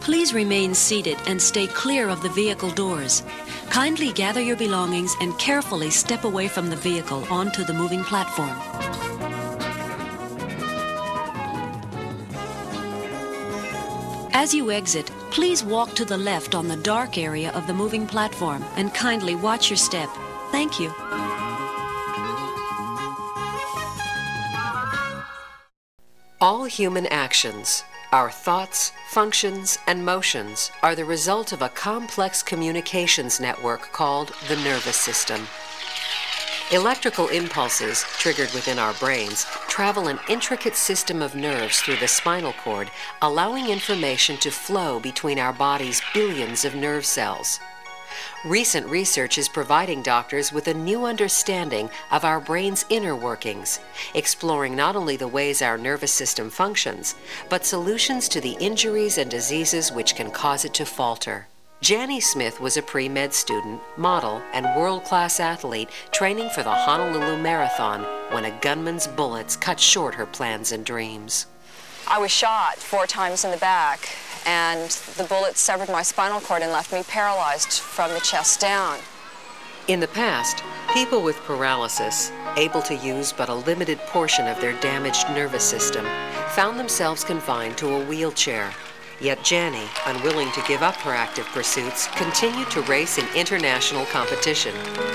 Please remain seated and stay clear of the vehicle doors. Kindly gather your belongings and carefully step away from the vehicle onto the moving platform. As you exit, please walk to the left on the dark area of the moving platform and kindly watch your step. Thank you. All human actions, our thoughts, functions, and motions are the result of a complex communications network called the nervous system. Electrical impulses, triggered within our brains, travel an intricate system of nerves through the spinal cord, allowing information to flow between our body's billions of nerve cells. Recent research is providing doctors with a new understanding of our brain's inner workings, exploring not only the ways our nervous system functions, but solutions to the injuries and diseases which can cause it to falter. Janny Smith was a pre-med student, model, and world-class athlete training for the Honolulu Marathon when a gunman's bullets cut short her plans and dreams. I was shot 4 times in the back, and the bullets severed my spinal cord and left me paralyzed from the chest down. In the past, people with paralysis, able to use but a limited portion of their damaged nervous system, found themselves confined to a wheelchair. Yet Janny, unwilling to give up her active pursuits, continued to race in international competition.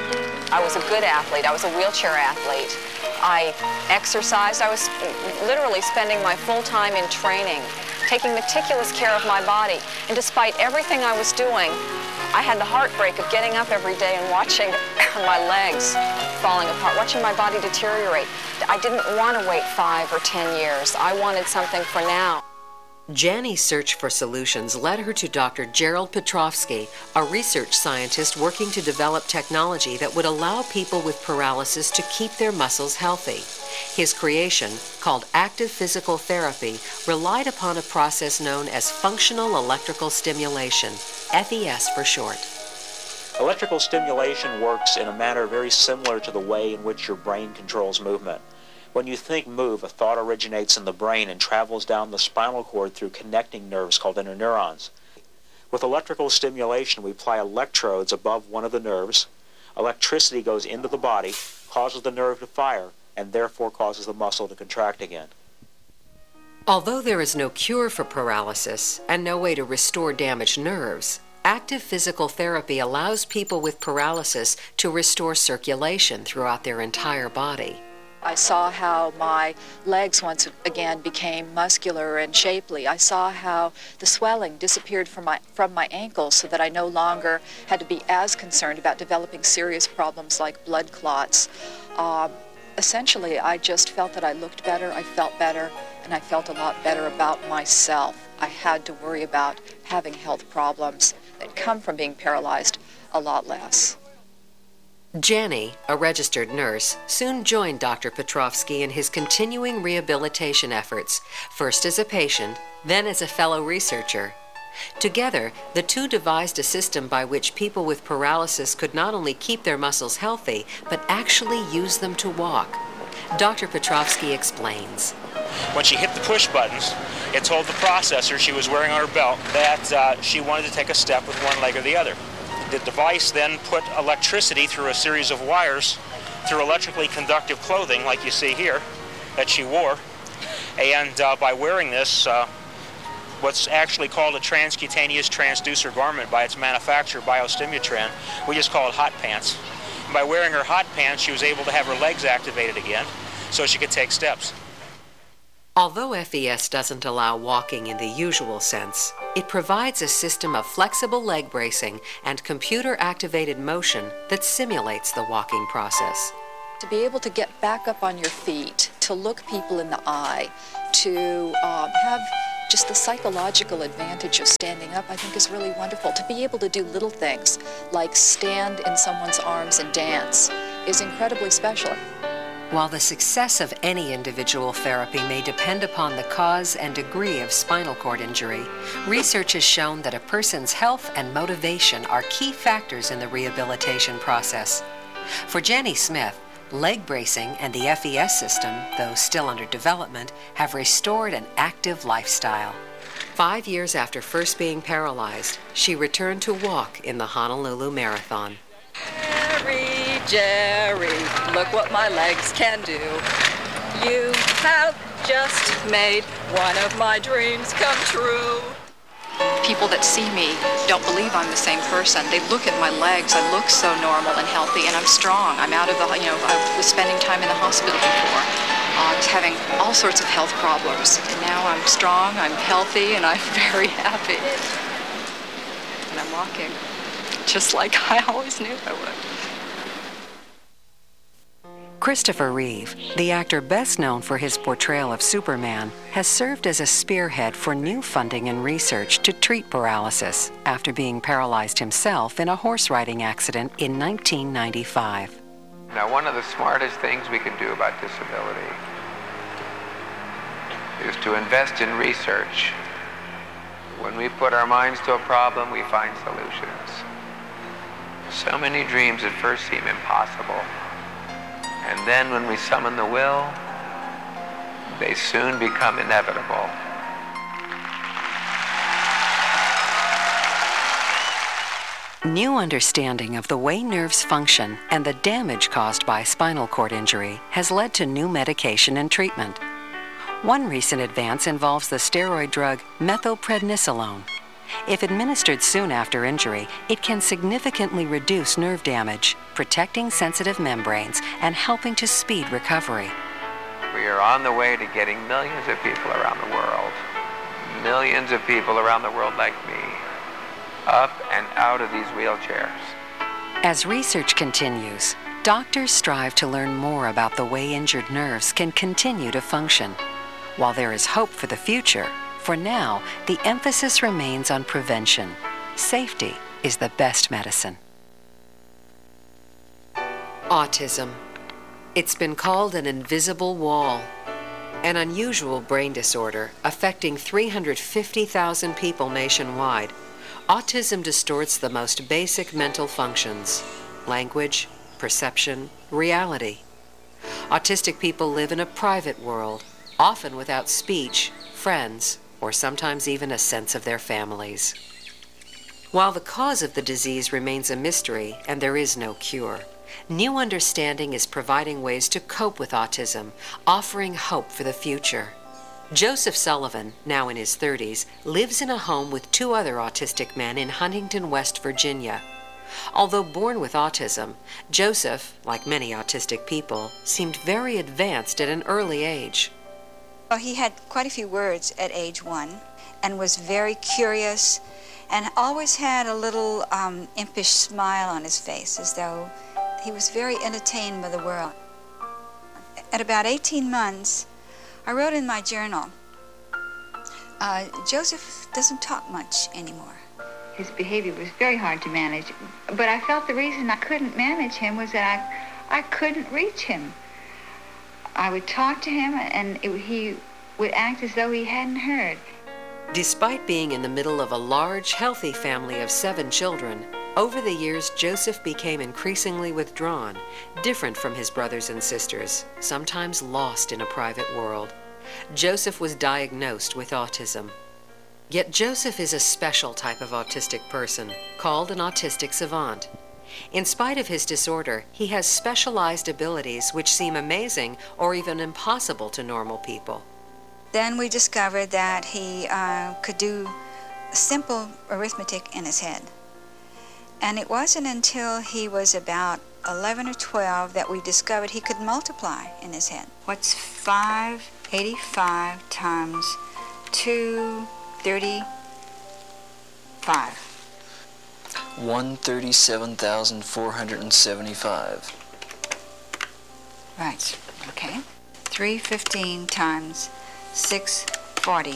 I was a good athlete. I was a wheelchair athlete. I exercised. I was literally spending my full time in training, taking meticulous care of my body. And despite everything I was doing, I had the heartbreak of getting up every day and watching my legs falling apart, watching my body deteriorate. I didn't want to wait 5 or 10 years. I wanted something for now. Janny's search for solutions led her to Dr. Gerald Petrovsky, a research scientist working to develop technology that would allow people with paralysis to keep their muscles healthy. His creation, called active physical therapy, relied upon a process known as functional electrical stimulation, FES for short. Electrical stimulation works in a manner very similar to the way in which your brain controls movement. When you think move, a thought originates in the brain and travels down the spinal cord through connecting nerves called interneurons. With electrical stimulation, we apply electrodes above one of the nerves. Electricity goes into the body, causes the nerve to fire, and therefore causes the muscle to contract again. Although there is no cure for paralysis and no way to restore damaged nerves, active physical therapy allows people with paralysis to restore circulation throughout their entire body. I saw how my legs once again became muscular and shapely. I saw how the swelling disappeared from my ankles so that I no longer had to be as concerned about developing serious problems like blood clots. Essentially, I just felt that I looked better, I felt better, and I felt a lot better about myself. I had to worry about having health problems that come from being paralyzed a lot less. Janny, a registered nurse, soon joined Dr. Petrovsky in his continuing rehabilitation efforts, first as a patient, then as a fellow researcher. Together, the two devised a system by which people with paralysis could not only keep their muscles healthy, but actually use them to walk. Dr. Petrovsky explains. When she hit the push buttons, it told the processor she was wearing on her belt that she wanted to take a step with one leg or the other. The device then put electricity through a series of wires through electrically conductive clothing like you see here that she wore, and by wearing this what's actually called a transcutaneous transducer garment by its manufacturer, Biostimutran, we just call it hot pants. And by wearing her hot pants, she was able to have her legs activated again so she could take steps. Although FES doesn't allow walking in the usual sense, it provides a system of flexible leg bracing and computer-activated motion that simulates the walking process. To be able to get back up on your feet, to look people in the eye, to have just the psychological advantage of standing up, I think is really wonderful. To be able to do little things like stand in someone's arms and dance is incredibly special. While the success of any individual therapy may depend upon the cause and degree of spinal cord injury, research has shown that a person's health and motivation are key factors in the rehabilitation process. For Janny Smith, leg bracing and the FES system, though still under development, have restored an active lifestyle. 5 years after first being paralyzed, she returned to walk in the Honolulu Marathon. Jerry, Jerry, look what my legs can do. You have just made one of my dreams come true. People that see me don't believe I'm the same person. They look at my legs. I look so normal and healthy, and I'm strong. I'm out of the, I was spending time in the hospital before. I was having all sorts of health problems. And now I'm strong, I'm healthy, and I'm very happy. And I'm walking just like I always knew I would. Christopher Reeve, the actor best known for his portrayal of Superman, has served as a spearhead for new funding and research to treat paralysis after being paralyzed himself in a horse riding accident in 1995. Now, one of the smartest things we can do about disability is to invest in research. When we put our minds to a problem, we find solutions. So many dreams at first seem impossible. And then when we summon the will, they soon become inevitable. New understanding of the way nerves function and the damage caused by spinal cord injury has led to new medication and treatment. One recent advance involves the steroid drug methylprednisolone. If administered soon after injury, it can significantly reduce nerve damage, protecting sensitive membranes and helping to speed recovery. We are on the way to getting millions of people around the world, millions of people around the world like me, up and out of these wheelchairs. As research continues, doctors strive to learn more about the way injured nerves can continue to function. While there is hope for the future, for now, the emphasis remains on prevention. Safety is the best medicine. Autism. It's been called an invisible wall, an unusual brain disorder affecting 350,000 people nationwide. Autism distorts the most basic mental functions: language, perception, reality. Autistic people live in a private world, often without speech, friends, or sometimes even a sense of their families. While the cause of the disease remains a mystery and there is no cure, new understanding is providing ways to cope with autism, offering hope for the future. Joseph Sullivan, now in his 30s, lives in a home with 2 other autistic men in Huntington, West Virginia. Although born with autism, Joseph, like many autistic people, seemed very advanced at an early age. Well, he had quite a few words at age 1 and was very curious and always had a little impish smile on his face, as though he was very entertained by the world. At about 18 months, I wrote in my journal, Joseph doesn't talk much anymore. His behavior was very hard to manage, but I felt the reason I couldn't manage him was that I couldn't reach him. I would talk to him, and he would act as though he hadn't heard. Despite being in the middle of a large, healthy family of 7 children, over the years, Joseph became increasingly withdrawn, different from his brothers and sisters, sometimes lost in a private world. Joseph was diagnosed with autism. Yet Joseph is a special type of autistic person, called an autistic savant. In spite of his disorder, he has specialized abilities which seem amazing or even impossible to normal people. Then we discovered that he could do simple arithmetic in his head. And it wasn't until he was about 11 or 12 that we discovered he could multiply in his head. What's 585 times 235? 137,475. Right, okay. 315 times 640.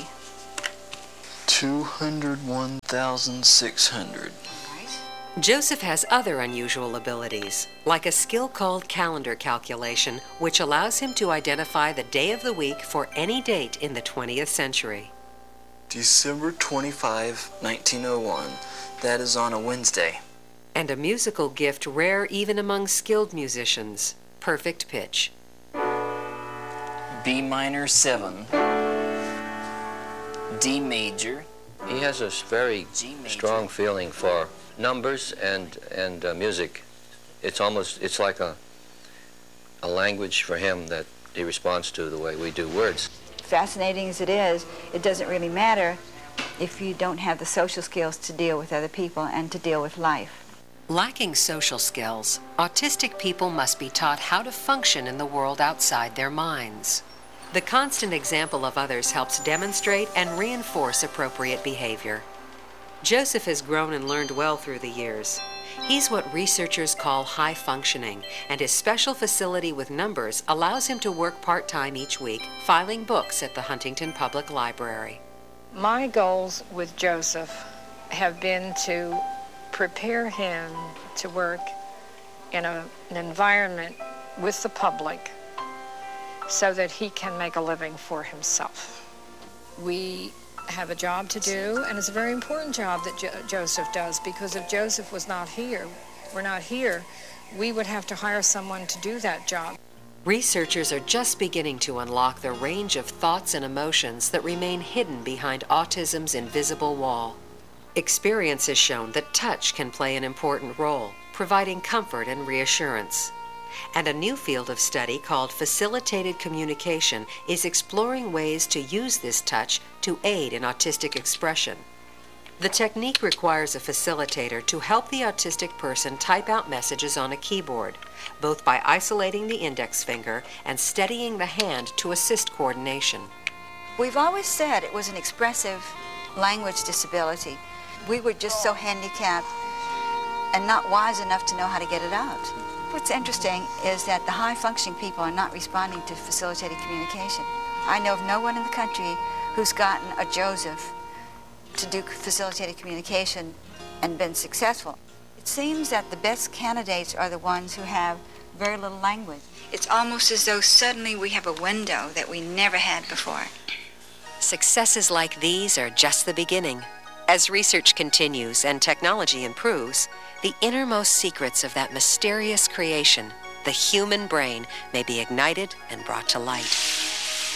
201,600. Joseph has other unusual abilities, like a skill called calendar calculation, which allows him to identify the day of the week for any date in the 20th century. December 25, 1901. That is on a Wednesday. And a musical gift rare even among skilled musicians: perfect pitch. B minor 7. D major. He has a very strong feeling for numbers and music. It's like a language for him that he responds to the way we do words. Fascinating as it is, it doesn't really matter if you don't have the social skills to deal with other people and to deal with life. Lacking social skills, autistic people must be taught how to function in the world outside their minds. The constant example of others helps demonstrate and reinforce appropriate behavior. Joseph has grown and learned well through the years. He's what researchers call high functioning, and his special facility with numbers allows him to work part-time each week, filing books at the Huntington Public Library. My goals with Joseph have been to prepare him to work in an environment with the public so that he can make a living for himself. We have a job to do, and it's a very important job that Joseph does, because if Joseph was not here, we would have to hire someone to do that job. Researchers are just beginning to unlock the range of thoughts and emotions that remain hidden behind autism's invisible wall. Experience has shown that touch can play an important role, providing comfort and reassurance. And a new field of study called facilitated communication is exploring ways to use this touch to aid in autistic expression. The technique requires a facilitator to help the autistic person type out messages on a keyboard, both by isolating the index finger and steadying the hand to assist coordination. We've always said it was an expressive language disability. We were just so handicapped and not wise enough to know how to get it out. What's interesting is that the high-functioning people are not responding to facilitated communication. I know of no one in the country who's gotten a Joseph to do facilitated communication and been successful. It seems that the best candidates are the ones who have very little language. It's almost as though suddenly we have a window that we never had before. Successes like these are just the beginning. As research continues and technology improves, the innermost secrets of that mysterious creation, the human brain, may be ignited and brought to light.